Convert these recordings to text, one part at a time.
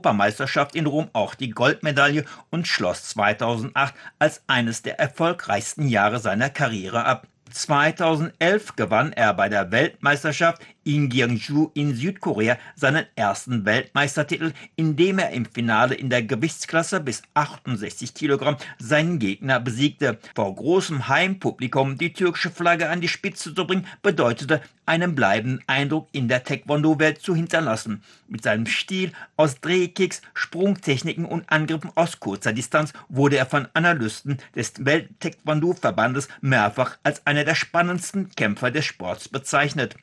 Europameisterschaft in Rom auch die Goldmedaille und schloss 2008 als eines der erfolgreichsten Jahre seiner Karriere ab. 2011 gewann er bei der Weltmeisterschaft in Gyeongju in Südkorea seinen ersten Weltmeistertitel, indem er im Finale in der Gewichtsklasse bis 68 Kilogramm seinen Gegner besiegte. Vor großem Heimpublikum die türkische Flagge an die Spitze zu bringen, bedeutete, einen bleibenden Eindruck in der Taekwondo-Welt zu hinterlassen. Mit seinem Stil aus Drehkicks, Sprungtechniken und Angriffen aus kurzer Distanz wurde er von Analysten des Welt-Taekwondo-Verbandes mehrfach als einer der spannendsten Kämpfer des Sports bezeichnet.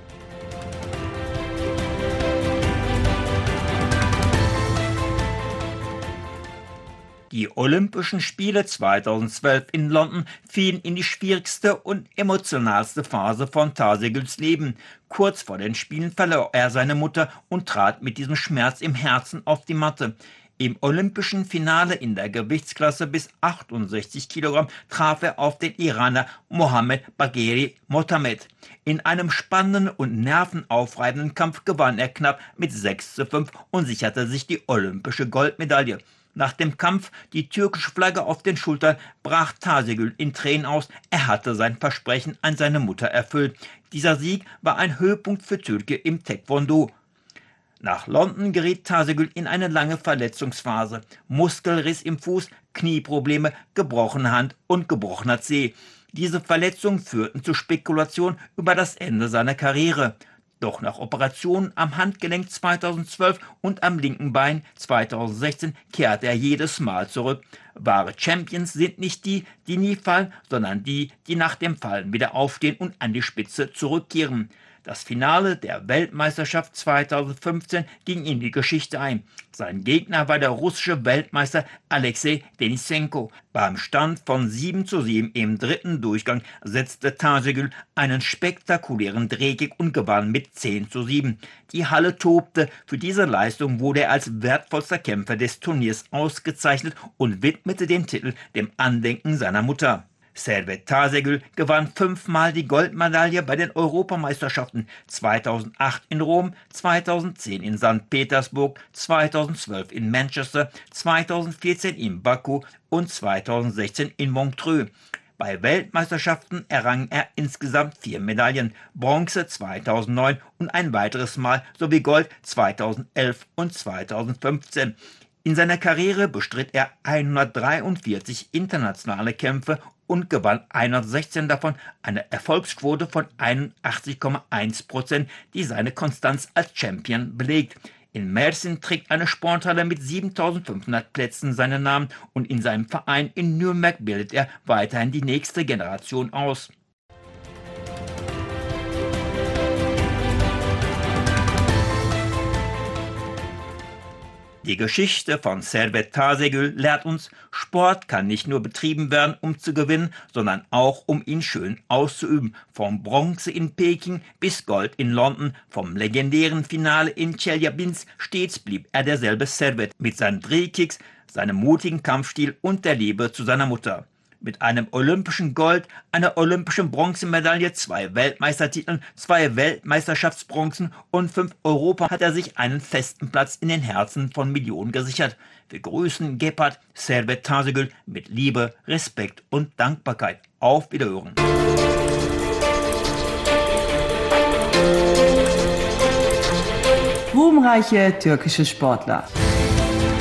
Die Olympischen Spiele 2012 in London fielen in die schwierigste und emotionalste Phase von Taseguls Leben. Kurz vor den Spielen verlor er seine Mutter und trat mit diesem Schmerz im Herzen auf die Matte. Im olympischen Finale in der Gewichtsklasse bis 68 Kilogramm traf er auf den Iraner Mohammed Bagheri Mohamed. In einem spannenden und nervenaufreibenden Kampf gewann er knapp mit 6:5 und sicherte sich die olympische Goldmedaille. Nach dem Kampf, die türkische Flagge auf den Schultern, brach Tasegül in Tränen aus. Er hatte sein Versprechen an seine Mutter erfüllt. Dieser Sieg war ein Höhepunkt für Türkei im Taekwondo. Nach London geriet Tasegül in eine lange Verletzungsphase. Muskelriss im Fuß, Knieprobleme, gebrochene Hand und gebrochener Zeh. Diese Verletzungen führten zu Spekulationen über das Ende seiner Karriere. Doch nach Operationen am Handgelenk 2012 und am linken Bein 2016 kehrte er jedes Mal zurück. Wahre Champions sind nicht die, die nie fallen, sondern die, die nach dem Fallen wieder aufstehen und an die Spitze zurückkehren. Das Finale der Weltmeisterschaft 2015 ging in die Geschichte ein. Sein Gegner war der russische Weltmeister Alexei Denisenko. Beim Stand von 7:7 im dritten Durchgang setzte Tasegül einen spektakulären Drehkick und gewann mit 10:7. Die Halle tobte. Für diese Leistung wurde er als wertvollster Kämpfer des Turniers ausgezeichnet und widmete den Titel dem Andenken seiner Mutter. Servet Tasegül gewann 5-mal die Goldmedaille bei den Europameisterschaften 2008 in Rom, 2010 in St. Petersburg, 2012 in Manchester, 2014 in Baku und 2016 in Montreux. Bei Weltmeisterschaften errang er insgesamt 4 Medaillen, Bronze 2009 und ein weiteres Mal sowie Gold 2011 und 2015. In seiner Karriere bestritt er 143 internationale Kämpfe und gewann 116 davon, eine Erfolgsquote von 81,1%, die seine Konstanz als Champion belegt. In Mersin trägt eine Sporthalle mit 7.500 Plätzen seinen Namen und in seinem Verein in Nürnberg bildet er weiterhin die nächste Generation aus. Die Geschichte von Servet Tasegül lehrt uns, Sport kann nicht nur betrieben werden, um zu gewinnen, sondern auch, um ihn schön auszuüben. Vom Bronze in Peking bis Gold in London, vom legendären Finale in Chelyabinsk, stets blieb er derselbe Servet mit seinen Drehkicks, seinem mutigen Kampfstil und der Liebe zu seiner Mutter. Mit einem olympischen Gold, einer olympischen Bronzemedaille, 2 Weltmeistertiteln, 2 Weltmeisterschaftsbronzen und 5 Europa hat er sich einen festen Platz in den Herzen von Millionen gesichert. Wir grüßen Gebhard Servet Tasegül mit Liebe, Respekt und Dankbarkeit. Auf Wiederhören. Ruhmreiche türkische Sportler.